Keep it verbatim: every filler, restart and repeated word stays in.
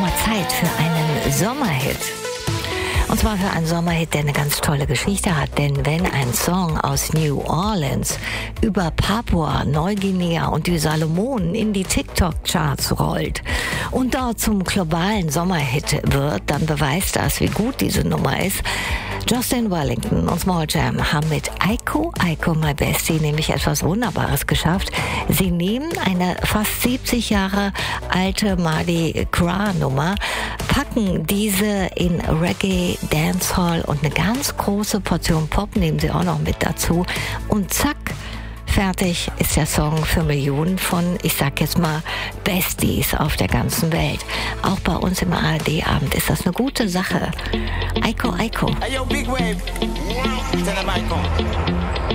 mal Zeit für einen Sommerhit. Und zwar für einen Sommerhit, der eine ganz tolle Geschichte hat. Denn wenn ein Song aus New Orleans über Papua, Neuguinea und die Salomonen in die TikTok-Charts rollt und dort zum globalen Sommerhit wird, dann beweist das, wie gut diese Nummer ist. Justin Wellington und Small Jam haben mit Aiko, Aiko My Bestie nämlich etwas Wunderbares geschafft. Sie nehmen eine fast siebzig Jahre alte Mardi Gras Nummer, packen diese in Reggae, Dancehall und eine ganz große Portion Pop nehmen sie auch noch mit dazu und zack, fertig ist der Song für Millionen von, ich sag jetzt mal, Besties auf der ganzen Welt. Auch bei uns im A R D-Abend ist das eine gute Sache. Aiko, Aiko. Hey, yo, Big Wave. Tell them Aiko.